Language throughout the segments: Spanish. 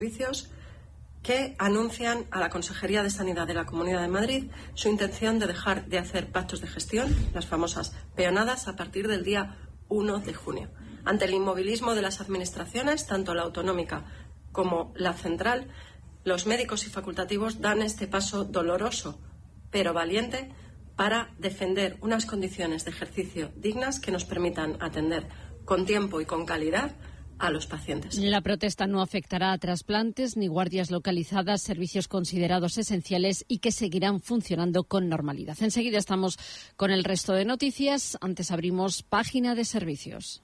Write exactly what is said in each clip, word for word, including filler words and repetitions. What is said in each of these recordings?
Servicios que anuncian a la Consejería de Sanidad de la Comunidad de Madrid su intención de dejar de hacer pactos de gestión, las famosas peonadas, a partir del día uno de junio. Ante el inmovilismo de las administraciones, tanto la autonómica como la central, los médicos y facultativos dan este paso doloroso, pero valiente, para defender unas condiciones de ejercicio dignas que nos permitan atender con tiempo y con calidad a los pacientes. La protesta no afectará a trasplantes ni guardias localizadas, servicios considerados esenciales y que seguirán funcionando con normalidad. Enseguida estamos con el resto de noticias. Antes abrimos página de servicios.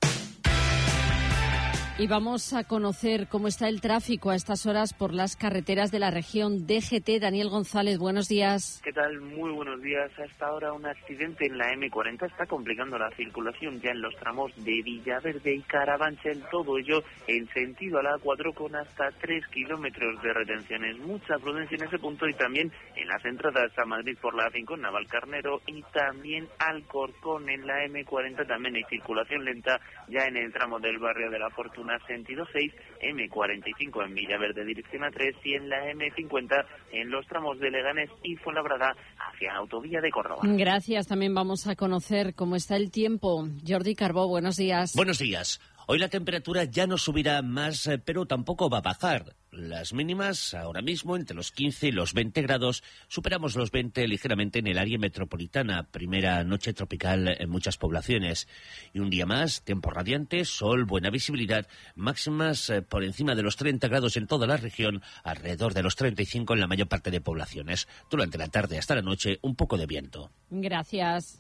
Y vamos a conocer cómo está el tráfico a estas horas por las carreteras de la región. D G T, Daniel González, buenos días. ¿Qué tal? Muy buenos días. A esta hora un accidente en la eme cuarenta está complicando la circulación ya en los tramos de Villaverde y Carabanchel, todo ello en sentido a la A cuatro con hasta tres kilómetros de retenciones. Mucha prudencia en ese punto y también en las entradas a Madrid por la A cinco en Navalcarnero y también Alcorcón en la eme cuarenta. También hay circulación lenta ya en el tramo del barrio de la Fortuna sentido seis, eme cuarenta y cinco en Villaverde dirección A tres y en la eme cincuenta en los tramos de Leganés y Fuenlabrada hacia Autovía de Córdoba. Gracias. También vamos a conocer cómo está el tiempo. Jordi Carbó, buenos días. Buenos días. Hoy la temperatura ya no subirá más, pero tampoco va a bajar. Las mínimas ahora mismo entre los quince y los veinte grados. Superamos los veinte ligeramente en el área metropolitana. Primera noche tropical en muchas poblaciones. Y un día más, tiempo radiante, sol, buena visibilidad. Máximas eh, por encima de los treinta grados en toda la región. Alrededor de los treinta y cinco en la mayor parte de poblaciones. Durante la tarde hasta la noche, un poco de viento. Gracias.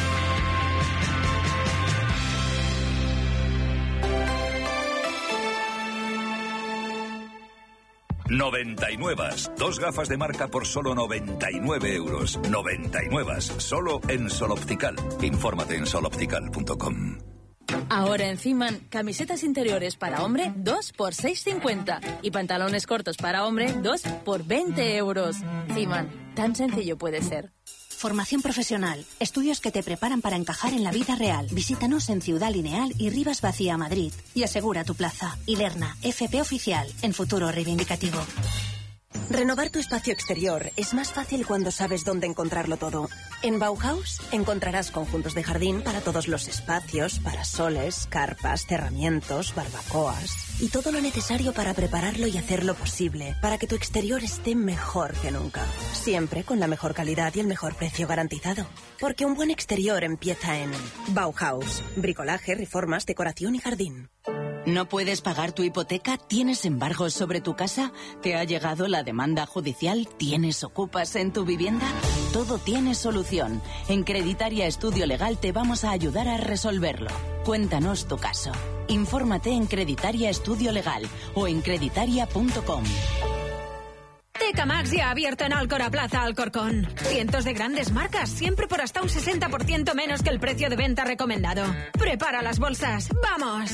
noventa y nueve. Dos gafas de marca por solo noventa y nueve euros. noventa y nueve. Solo en Sol Optical. Infórmate en sol optical punto com. Ahora en Ciman, camisetas interiores para hombre, dos por seis cincuenta. Y pantalones cortos para hombre, dos por veinte euros. Ciman, tan sencillo puede ser. Formación profesional, estudios que te preparan para encajar en la vida real. Visítanos en Ciudad Lineal y Rivas Vacía, Madrid. Y asegura tu plaza. Ilerna, F P Oficial, en Futuro Reivindicativo. Renovar tu espacio exterior es más fácil cuando sabes dónde encontrarlo todo. En Bauhaus encontrarás conjuntos de jardín para todos los espacios, parasoles, carpas, cerramientos, barbacoas y todo lo necesario para prepararlo y hacerlo posible, para que tu exterior esté mejor que nunca. Siempre con la mejor calidad y el mejor precio garantizado. Porque un buen exterior empieza en Bauhaus. Bricolaje, reformas, decoración y jardín. ¿No puedes pagar tu hipoteca? ¿Tienes embargos sobre tu casa? ¿Te ha llegado la demanda judicial? ¿Tienes ocupas en tu vivienda? Todo tiene solución. En Creditaria Estudio Legal te vamos a ayudar a resolverlo. Cuéntanos tu caso. Infórmate en Creditaria Estudio Legal o en creditaria punto com. Teca Max ya ha abierto en Alcora Plaza Alcorcón. Cientos de grandes marcas, siempre por hasta un sesenta por ciento menos que el precio de venta recomendado. Prepara las bolsas, ¡vamos!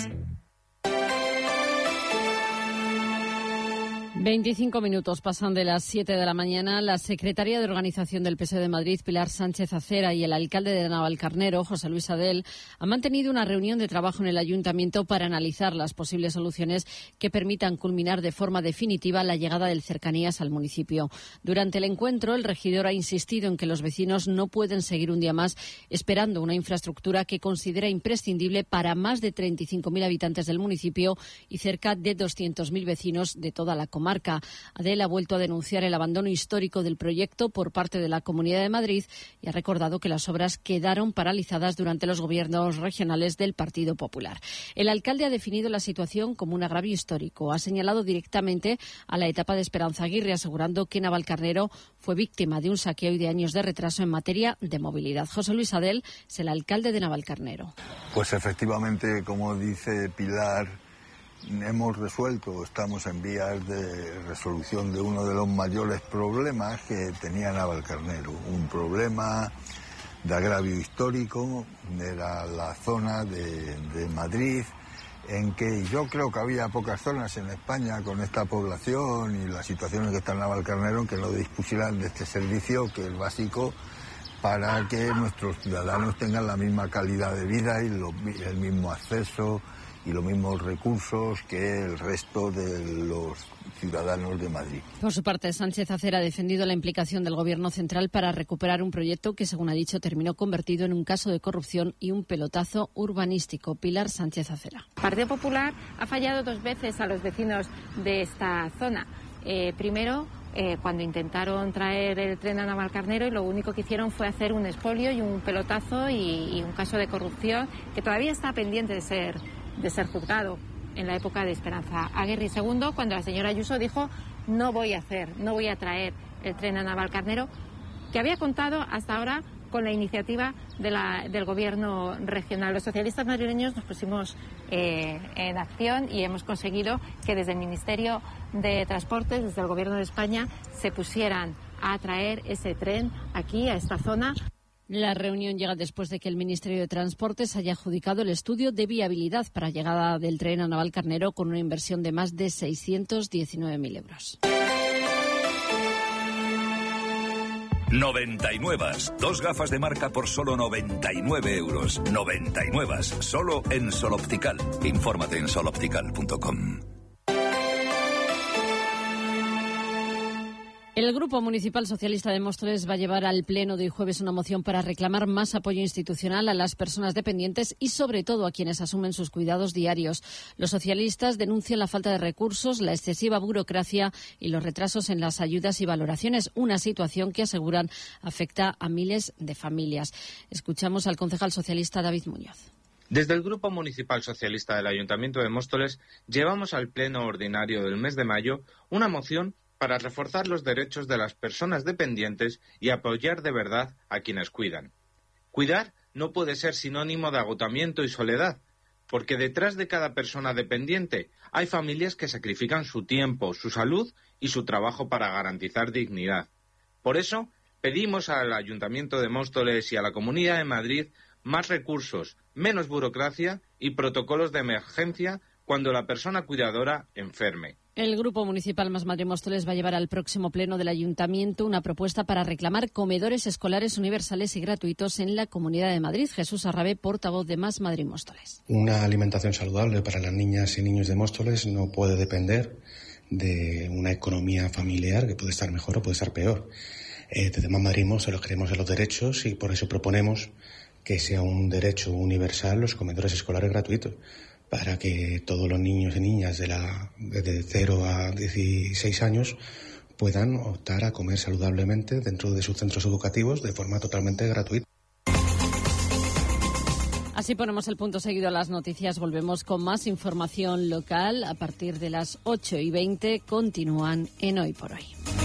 veinticinco minutos pasan de las siete de la mañana. La secretaria de Organización del P S O E de Madrid, Pilar Sánchez Acera, y el alcalde de Navalcarnero, José Luis Adel, han mantenido una reunión de trabajo en el ayuntamiento para analizar las posibles soluciones que permitan culminar de forma definitiva la llegada del Cercanías al municipio. Durante el encuentro, el regidor ha insistido en que los vecinos no pueden seguir un día más esperando una infraestructura que considera imprescindible para más de treinta y cinco mil habitantes del municipio y cerca de doscientos mil vecinos de toda la comarca. Adel ha vuelto a denunciar el abandono histórico del proyecto por parte de la Comunidad de Madrid y ha recordado que las obras quedaron paralizadas durante los gobiernos regionales del Partido Popular. El alcalde ha definido la situación como un agravio histórico. Ha señalado directamente a la etapa de Esperanza Aguirre, asegurando que Navalcarnero fue víctima de un saqueo y de años de retraso en materia de movilidad. José Luis Adel es el alcalde de Navalcarnero. Pues efectivamente, como dice Pilar, hemos resuelto, estamos en vías de resolución de uno de los mayores problemas que tenía Navalcarnero, un problema de agravio histórico. Era la zona de, de Madrid en que yo creo que había pocas zonas en España con esta población y las situaciones que está en Navalcarnero en que no dispusieran de este servicio, que es básico para que nuestros ciudadanos tengan la misma calidad de vida y lo, el mismo acceso y los mismos recursos que el resto de los ciudadanos de Madrid. Por su parte, Sánchez Acer ha defendido la implicación del Gobierno central para recuperar un proyecto que, según ha dicho, terminó convertido en un caso de corrupción y un pelotazo urbanístico. Pilar Sánchez Acera. El Partido Popular ha fallado dos veces a los vecinos de esta zona. Eh, primero, eh, cuando intentaron traer el tren a Navalcarnero, y lo único que hicieron fue hacer un expolio y un pelotazo y, y un caso de corrupción que todavía está pendiente de ser, de ser juzgado en la época de Esperanza Aguirre. Segundo, cuando la señora Ayuso dijo no voy a hacer, no voy a traer el tren a Navalcarnero, que había contado hasta ahora con la iniciativa de la, del Gobierno regional. Los socialistas madrileños nos pusimos eh, en acción y hemos conseguido que desde el Ministerio de Transportes, desde el Gobierno de España, se pusieran a traer ese tren aquí, a esta zona. La reunión llega después de que el Ministerio de Transportes haya adjudicado el estudio de viabilidad para llegada del tren a Navalcarnero con una inversión de más de seiscientos diecinueve mil euros. noventa y nueve. Dos gafas de marca por solo noventa y nueve euros. noventa y nueve. Solo en Sol Optical. Infórmate en sol optical punto com. El Grupo Municipal Socialista de Móstoles va a llevar al Pleno de hoy jueves una moción para reclamar más apoyo institucional a las personas dependientes y, sobre todo, a quienes asumen sus cuidados diarios. Los socialistas denuncian la falta de recursos, la excesiva burocracia y los retrasos en las ayudas y valoraciones, una situación que, aseguran, afecta a miles de familias. Escuchamos al concejal socialista David Muñoz. Desde el Grupo Municipal Socialista del Ayuntamiento de Móstoles llevamos al Pleno Ordinario del mes de mayo una moción para reforzar los derechos de las personas dependientes y apoyar de verdad a quienes cuidan. Cuidar no puede ser sinónimo de agotamiento y soledad, porque detrás de cada persona dependiente hay familias que sacrifican su tiempo, su salud y su trabajo para garantizar dignidad. Por eso, pedimos al Ayuntamiento de Móstoles y a la Comunidad de Madrid más recursos, menos burocracia y protocolos de emergencia cuando la persona cuidadora enferme. El Grupo Municipal Más Madrid Móstoles va a llevar al próximo pleno del Ayuntamiento una propuesta para reclamar comedores escolares universales y gratuitos en la Comunidad de Madrid. Jesús Arrabé, portavoz de Más Madrid Móstoles. Una alimentación saludable para las niñas y niños de Móstoles no puede depender de una economía familiar que puede estar mejor o puede estar peor. Eh, desde Más Madrid Móstoles creemos en los derechos y por eso proponemos que sea un derecho universal los comedores escolares gratuitos, para que todos los niños y niñas de la de cero a dieciséis años puedan optar a comer saludablemente dentro de sus centros educativos de forma totalmente gratuita. Así ponemos el punto seguido a las noticias. Volvemos con más información local a partir de las ocho y veinte. Continúan en Hoy por Hoy.